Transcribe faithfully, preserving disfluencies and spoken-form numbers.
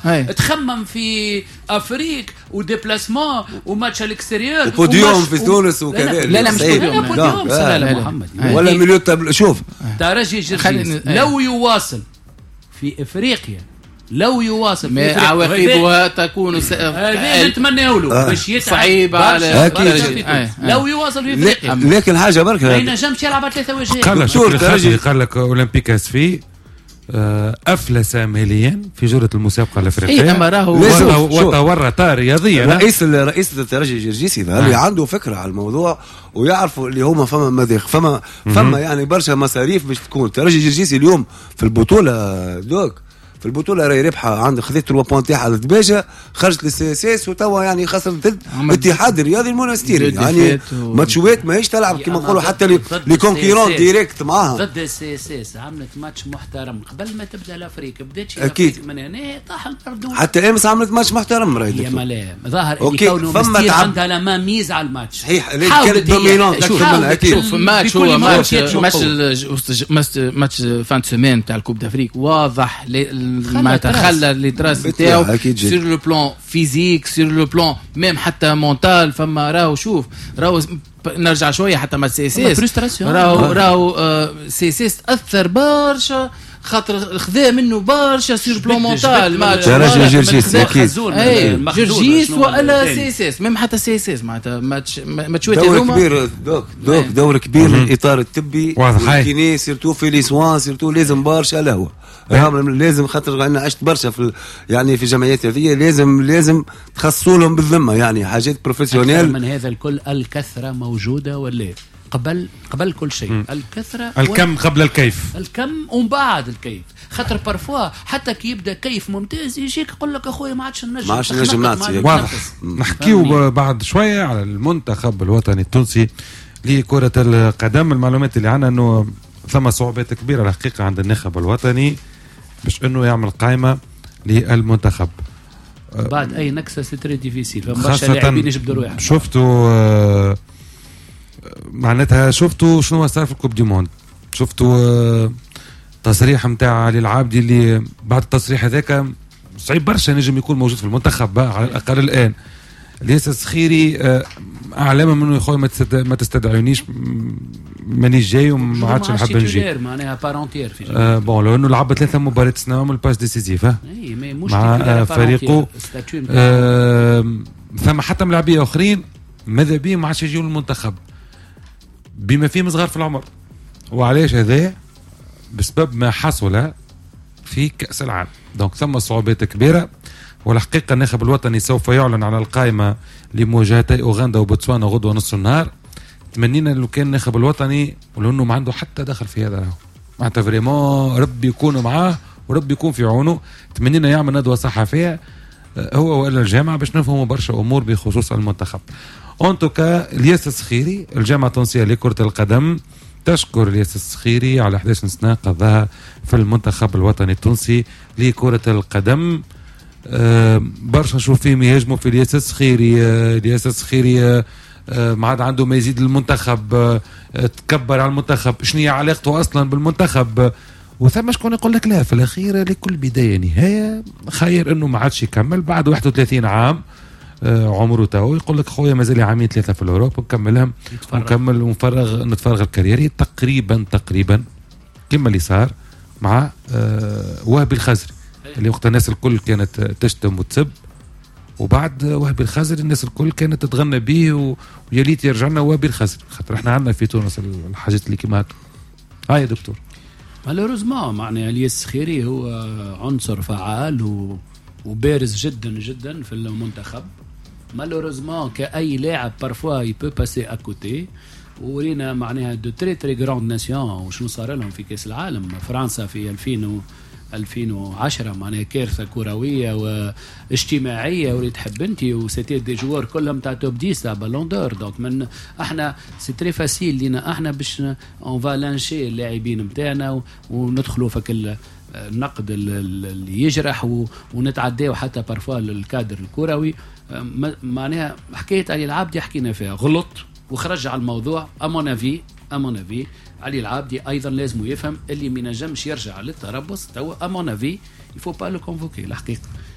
تخمم في افريق وديبلاسمون وماتش الاكستيريور وبوديوم في تونس وكذا. لا لا مش بوديوم لا لا محمد ولا مليون تابلو. شوف ترجي جرجيس لو يواصل في افريقيا لو يواصل ما عواقبها تكون هذا نتمناه له باش يتعب صعيب على لو يواصل في افريقيا. لكن حاجه برك ما ينجمش يلعب ثلاثه وجهات. قال قال لك اولمبيك اسفي افلس ماليا في جوله المسابقه الافريقيه. اما راهو وتورط رياضيا. رئيس رئيس الترجي الجرجيسي اللي عنده فكره على الموضوع ويعرفوا اللي هما فما مذاق فما فما يعني برشا مصاريف باش تكون الترجي الجرجيسي اليوم في البطوله دوك في البطوله راهي ربحها عند خذت ثلاثة بوان تاعها للدباجه خرجت للسي اس اس وتوا يعني خسرت الاتحاد الرياضي المونستيري يعني ماتشوات ماهيش تلعب كما نقولوا حتى لي كونكيرون ديريكت معاهم ضد السي اس اس. عملت ماتش محترم قبل ما تبدا الافريق بدات اكيد من هنا طاح الارض حتى امس عملت ماتش محترم راهي يا ملام ظاهر اللي كونه مستير عندها لا ما ميز على الماتش صحيح كانت دومينون اكيد. شوف ماتش هو ماتش ماتش ماتش فان سيمين تاع الكوب دافريك واضح ما تخلى اللي تراس نتاعو سير لو بلان فيزيك سير لو بلان ميم حتى مونتال. فما راهو شوف راهو نرجع شويه حتى مع سي اس اس راهو راهو سي اس اس اثر برشا خاطر خذا منه برشا سير بلان مونتال ماتش جرجيس اكيد جرجيس ولا سي اس اس ميم حتى سي اس اس معناتها ماتش ماتشوات دور كبير دوك دوك دور كبير الاطار الطبي والكيني سيرتو في لي سوان سيرتو لازم برشا لهو لازم خاطر انا عشت برشا في يعني في جمعيات هذه لازم لازم تخصصوا لهم بالذمه يعني حاجات بروفيسيونيل. من هذا الكل الكثره موجوده ولا قبل قبل كل شيء م. الكثره الكم قبل الكيف الكم ومن بعد الكيف. خاطر بارفوا حتى كي يبدا كيف ممتاز يجيك يقول لك اخويا ما عادش نجم ما عادش نجم نعطي. واضح. نحكيو بعد شويه على المنتخب الوطني التونسي لكره القدم. المعلومات اللي عندنا انه ثم صعوبات كبيره الحقيقه عند الناخب الوطني باش انه يعمل قائمه للمنتخب بعد اي نكسه ستري ديفيسيل. فبرشا لاعبين يجبدوا روحهم. شفتوا آه معناتها شفتوا شنو صار في الكوب دي موند. شفتوا آه تصريح نتاع علي العابدي اللي بعد التصريح هذاك صعيب برشا نجم يكون موجود في المنتخب على الاقل الان. الياس السخيري آه اعلام منه يا خويا ما تستدعونيش مانيش جاي وما عادش نحب نجي معناها بارونتير في آه بون لانه لعب ثلاثه مباريات سنه من الباس ديسيزيف اي مع آه فريقه آه ثم حتى ملاعبيه اخرين ماذا بيه ما عادش يجيو للمنتخب بما فيهم صغار في العمر. وعلاش هذا؟ بسبب ما حصل في كاس العالم. دونك ثم صعوبات كبيره. والحقيقه الناخب الوطني سوف يعلن على القائمه لمواجهتي اوغندا وبوتسوانا غدوه نص النهار. تمنينا لو كان الناخب الوطني ولانه ما عنده حتى دخل في هذا راهو معناتها فريمون ربي يكون معاه وربي يكون في عونه. تمنينا يعمل ندوه صحفيه هو ولا الجامعه باش نفهموا برشا امور بخصوص المنتخب. اون توكا الياس السخيري الجامعه التونسيه لكره القدم تشكر الياس السخيري على إحدى عشرة سنه قضاها في المنتخب الوطني التونسي لكره القدم. أه برشا نشوف فيهم يهاجموا في الياس السخيري. أه الياس السخيري أه ما عاد عنده ما يزيد المنتخب. أه تكبر على المنتخب. شنو هي علاقته اصلا بالمنتخب؟ أه وثم شكون يقول لك لا في الاخير لكل بدايه نهايه. خير انه ما عادش يكمل بعد واحد وثلاثين عام أه عمره تو يقول لك خويا مازال عامين ثلاثه في الاوروب ونكملهم ونكمل ونفرغ نتفرغ الكاريري تقريبا تقريبا كما اللي صار مع أه وهبي الخزري اللي وقت الناس الكل كانت تشتم وتسب وبعد وهبي الخزري الناس الكل كانت تتغنى به ويا ليت يرجع لنا وهبي الخزري خاطر احنا عندنا في تونس الحاجات اللي كيما هكا. هاي يا دكتور مالوريزمون معناها الياس السخيري هو عنصر فعال و... وبارز جدا جدا في المنتخب. مالوريزمون كأي لاعب بارفوا يبو باسي اكوتي. ورينا معناها دو تري تري جراند ناسيون وشنو صار لهم في كاس العالم. فرنسا في ألفين ألفين وعشرة معناها كارثه كرويه واجتماعيه ولي تحب انت وسيتي دي جوار كلهم تاع توب عشرة تاع بالون دور. دونك من احنا سي تري فاسيل لينا احنا باش اون فا لانشي اللاعبين نتاعنا وندخلوا في النقد اللي يجرح ونتعداو حتى بارفوا الكادر الكروي. معناها حكايه علي العابدي حكينا فيها غلط وخرج على الموضوع امونافي امونافي علي العابدي ايضا لازم يفهم اللي ما ينجمش يرجع للتربص تو امونافي يفو با لو كونفوكي الحقيقه.